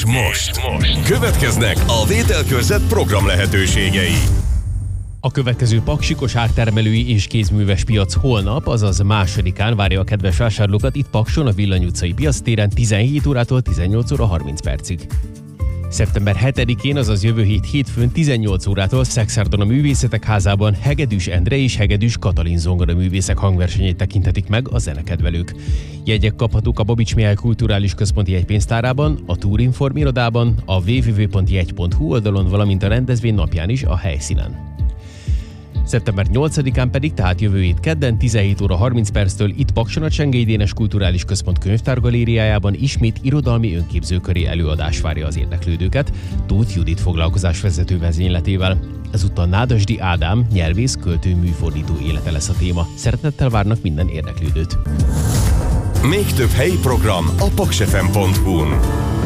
most következnek a vételkörzet program lehetőségei. A következő Paks kosártermelői és kézműves piac holnap, azaz 2-án várja a kedves vásárlókat itt Pakson, a Villany utcai piactéren 17 órától 18 óra 30 percig. Szeptember 7-én, azaz jövő hét hétfőn 18 órától Szexárdon a Művészetek Házában Hegedűs Endre és Hegedűs Katalin zongoraművészek hangversenyét tekinthetik meg a zenekedvelők. Jegyek kaphatók a Babics Mihály Kulturális Központi Jegypénztárában, a Tourinform irodában, a www.jegy.hu oldalon, valamint a rendezvény napján is a helyszínen. Szeptember 8-án pedig, tehát jövő hét kedden 17 óra 30 perctől itt Pakson a Csengei Dénes Kulturális Központ könyvtárgalériájában ismét irodalmi önképzőköri előadás várja az érdeklődőket Tóth Judit foglalkozásvezető vezényletével. Ezúttal Nádasdy Ádám, nyelvész, költő, műfordító élete lesz a téma. Szeretettel várnak minden érdeklődőt. Még több helyi program a paksfm.hu-n.